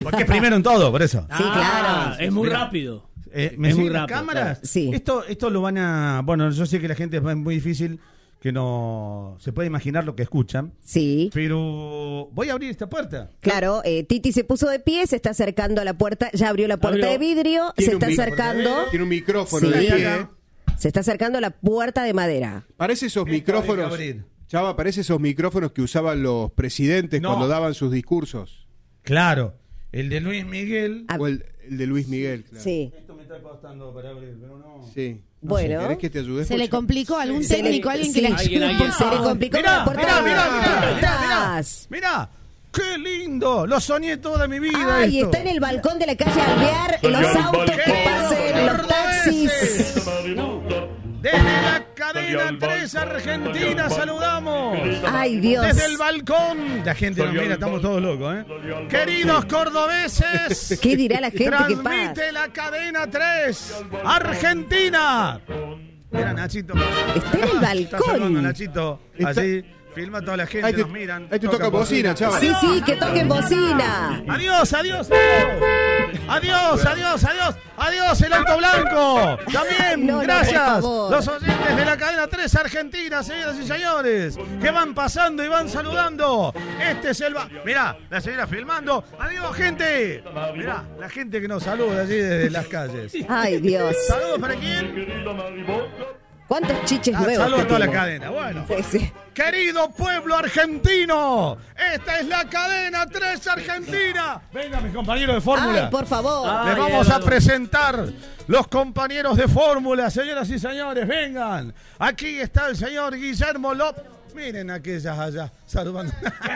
Porque es primero en todo, por eso. Sí, claro. Es muy rápido. ¿Me es muy siguen las rápido. cámaras? Sí. Esto lo van a... Bueno, yo sé que la gente es muy difícil, que no se puede imaginar lo que escuchan. Sí. Pero voy a abrir esta puerta. Claro, Titi se puso de pie, se está acercando a la puerta, ya abrió la puerta Abrió. de vidrio, se está acercando. Tiene un micrófono Sí. de pie. Se está acercando a la puerta de madera. Parece esos Esto hay que micrófonos. abrir. Chava, parece esos micrófonos que usaban los presidentes No. cuando daban sus discursos. Claro, el de Luis Miguel. Ah, O el de Luis Miguel. Claro. Sí. Esto me está costando para abrir, pero no. Sí. Bueno. ¿Querés que te ayude? Se le complicó a algún Se le- técnico, alguien que sí. le Alguien, ayude, por alguien. Se le favor. complicó Mirá, la puerta mirá. de Mirá, qué lindo. Lo soñé toda mi vida. Ay, esto. está en el balcón de la calle Alvear, los autos que pasen, los taxis. Desde la cadena 3 Argentina saludamos. Ay, Dios. Desde el balcón. La gente nos mira, estamos todos locos, ¿eh? Queridos cordobeses. ¿Qué dirá la gente que pasa? Transmite la cadena 3 Argentina. Mira, Nachito. Está en el Está saludando, balcón. Nachito. Así, filma a toda la gente, Ahí te- nos miran. ahí te toca bocina, chaval. Sí, sí, que toquen bocina. Adiós, adiós, adiós, adiós, adiós, adiós, el auto blanco. También, No, no, gracias. por favor. Los oyentes de la cadena 3 Argentina, señoras y señores, que van pasando y van saludando. Este es el... Mirá, la señora filmando. Adiós, gente. Mirá, la gente que nos saluda allí desde las calles. Ay, Dios. ¿Saludos para quién? ¿Cuántos chiches nuevos? Saludos que a toda la tiene? cadena. Bueno. Sí, sí. Querido pueblo argentino, esta es la cadena 3 Argentina. Venga, mis compañeros de fórmula. Ay, por favor. Ah. Les Ay, vamos a Eduardo. presentar los compañeros de fórmula, señoras y señores, vengan. Aquí está el señor Guillermo López. Miren aquellas allá, saludando.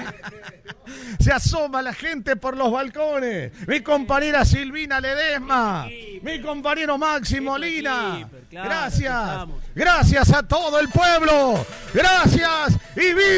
Se asoma la gente por los balcones. Mi compañera Silvina Ledesma. Mi compañero Maxi Molina. claro, Gracias. estamos. Gracias a todo el pueblo. Gracias y viva.